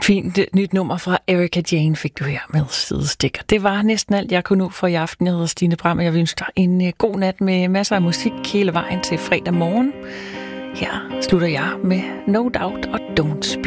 Et fint nyt nummer fra Erika Jane fik du her med Sidestikker. Det var næsten alt, jeg kunne nå for i aften. Jeg hedder Stine Bram, og jeg ønsker dig en god nat med masser af musik hele vejen til fredag morgen. Her slutter jeg med No Doubt og Don't Speak.